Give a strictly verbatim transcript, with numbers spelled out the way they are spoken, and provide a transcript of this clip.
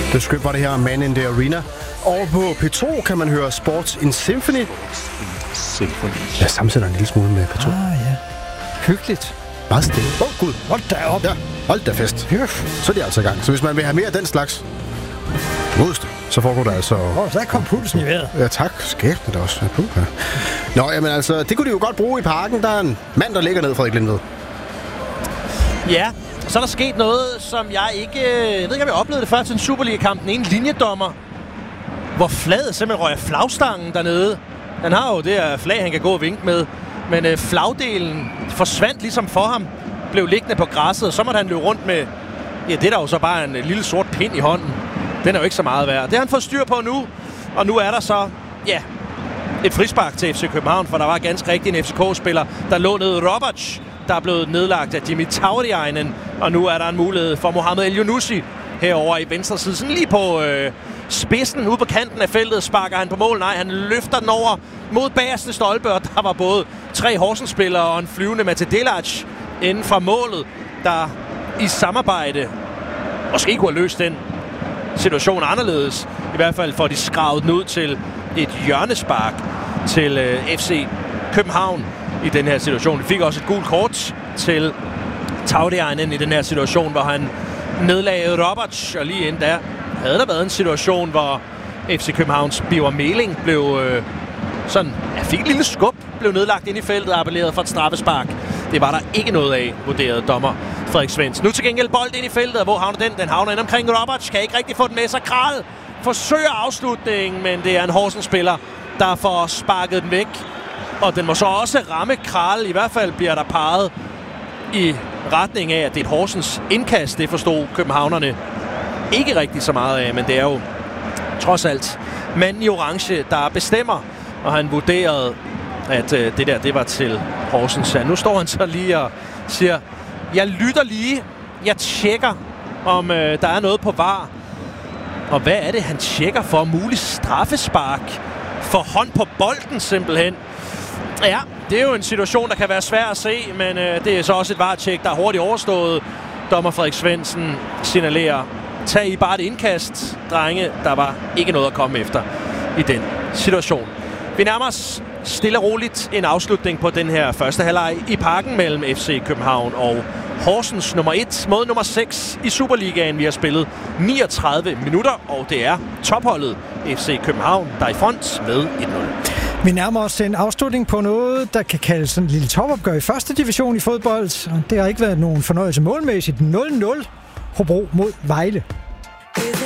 Det skønt var det her Man in the Arena. Og på P to kan man høre Sports in Symphony. Symphony. Jeg sammensætter en lille smule med P to. Ah, ja. Hyggeligt. Meget stille. Åh, oh, gud. Hold da op. Ja, hold da fest. Så er de altså i gang. Så hvis man vil have mere af den slags modst, så foregår der altså... Åh, oh, så kom pulsen i vejret. Ja, tak. Skæbne da også. Ja. Nå, jamen altså, det kunne de jo godt bruge i parken. Der er en mand, der ligger ned, Frederik Lindved. Ja, så er der sket noget, som jeg ikke... Jeg ved ikke, om jeg oplevede det før til en Superliga-kamp. Den ene linjedommer, hvor fladet simpelthen røg af flagstangen dernede. Han har jo det her flag, han kan gå og vinke med. Men øh, flagdelen forsvandt ligesom for ham. Blev liggende på græsset, og så måtte han løbe rundt med... Ja, det er der jo så bare en øh, lille sort pind i hånden. Den er jo ikke så meget værd. Det har han fået styr på nu. Og nu er der så... Ja, et frispark til F C København, for der var ganske rigtig en F C K-spiller, der lå ned Roberts, der er blevet nedlagt af Jimmy Tauriainen, og nu er der en mulighed for Mohamed El-Younousi herover i venstre side. Sådan lige på øh, spidsen, ude på kanten af feltet, sparker han på mål. Nej, han løfter den over mod bagerste stolpe, og der var både tre Horsens-spillere og en flyvende Mate Delac inden fra målet, der i samarbejde måske kunne have løst den situation anderledes. I hvert fald får de skravet den ud til et hjørnespark til øh, F C København i den her situation. De fik også et gult kort til Tauriainen i den her situation, hvor han nedlagde Roberts, og lige inden der havde der været en situation, hvor F C Københavns Biver Meling blev øh, sådan, ja, fik et lille skub, blev nedlagt ind i feltet og appelleret for et straffespark. Det var der ikke noget af, vurderede dommer Frederik Svendsen. Nu til gengæld bold ind i feltet, hvor havner den? Den havner ind omkring Roberts, kan ikke rigtig få den med sig. Kral forsøger afslutningen, men det er en Horsens-spiller, der får sparket den væk. Og den må så også ramme Kral. I hvert fald bliver der peget i retning af, at det er et Horsens indkast. Det forstod københavnerne ikke rigtig så meget af, men det er jo trods alt manden i orange, der bestemmer. Og han vurderede, at øh, det der, det var til Horsens. Ja, nu står han så lige og siger, jeg lytter lige, jeg tjekker, om øh, der er noget på V A R. Og hvad er det, han tjekker for? Mulig straffespark for hånd på bolden simpelthen. Ja, det er jo en situation, der kan være svær at se, men øh, det er så også et V A R-tjek, der er hurtigt overstået. Dommer Frederik Svendsen signalerer, tag I bare et indkast, drenge. Der var ikke noget at komme efter i den situation. Vi nærmer os stille og roligt en afslutning på den her første halvleg i parken mellem F C København og Horsens nummer et mod nummer seks i Superligaen. Vi har spillet niogtredive minutter, og det er topholdet F C København, der er i front med et nul. Vi nærmer os en afslutning på noget, der kan kaldes sådan en lille topopgør i første division i fodbold. Det har ikke været nogen fornøjelse målmæssigt. nul nul Hobro mod Vejle.